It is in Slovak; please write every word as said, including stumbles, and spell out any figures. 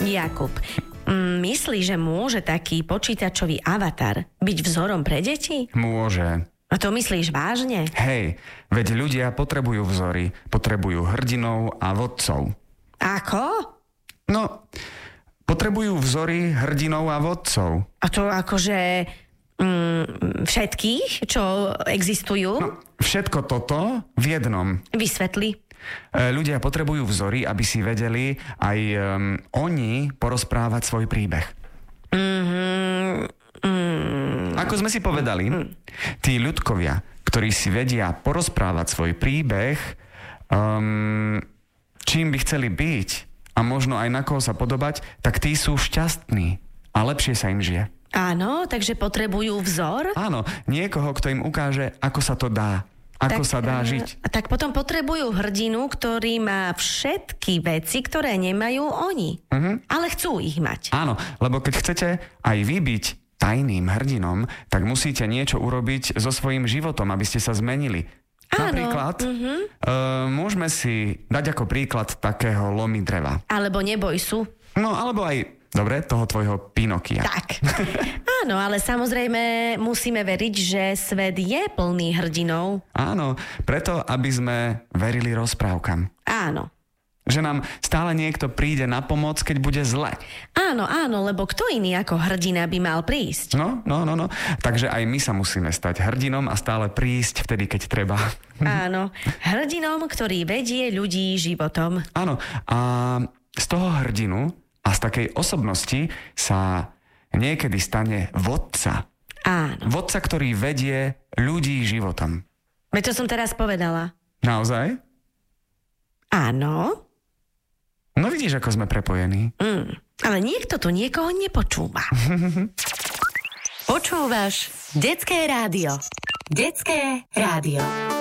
Jakub, myslíš, že môže taký počítačový avatar byť vzorom pre deti? Môže. A to myslíš vážne? Hej, veď ľudia potrebujú vzory, potrebujú hrdinov a vodcov. Ako? No, potrebujú vzory hrdinov a vodcov. A to akože mm, všetkých, čo existujú? No, všetko toto v jednom. Vysvetli. Ľudia potrebujú vzory, aby si vedeli aj um, oni porozprávať svoj príbeh. Mm-hmm. Mm. Ako sme si povedali, tí ľudkovia, ktorí si vedia porozprávať svoj príbeh, um, čím by chceli byť a možno aj na koho sa podobať, tak tí sú šťastní a lepšie sa im žije. Áno, takže potrebujú vzor? Áno, niekoho, kto im ukáže, ako sa to dá. Ako tak, sa dá žiť. Tak potom potrebujú hrdinu, ktorý má všetky veci, ktoré nemajú oni. Uh-huh. Ale chcú ich mať. Áno, lebo keď chcete aj vy byť tajným hrdinom, tak musíte niečo urobiť so svojím životom, aby ste sa zmenili. Áno. Napríklad, uh-huh. uh, môžeme si dať ako príklad takého lomy dreva. Alebo neboj sú. No, alebo aj... Dobre, toho tvojho Pinokia. Tak. Áno, ale samozrejme musíme veriť, že svet je plný hrdinov. Áno, preto, aby sme verili rozprávkam. Áno. Že nám stále niekto príde na pomoc, keď bude zle. Áno, áno, lebo kto iný ako hrdina by mal prísť? No, no, no, no. Takže aj my sa musíme stať hrdinom a stále prísť vtedy, keď treba. Áno, hrdinom, ktorý vedie ľudí životom. Áno, a z toho hrdinu a z takej osobnosti sa niekedy stane vodca. Áno. Vodca, ktorý vedie ľudí životom. Veď to som teraz povedala. Naozaj? Áno. No vidíš, ako sme prepojení. Mm, ale niekto tu niekoho nepočúva. Počúvaš Detské rádio. Detské rádio.